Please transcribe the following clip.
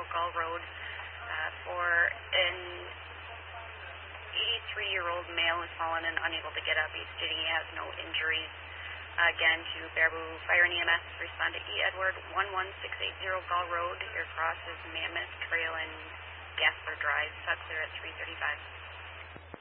Gull Road for an 83-year-old male who's fallen and unable to get up. He's stating he has no injuries. Again, to Baraboo Fire and EMS, respond to E. Edward 11680 Gull Road. Your cross is Mammoth Trail and Gasper Drive. Clear at 3:35.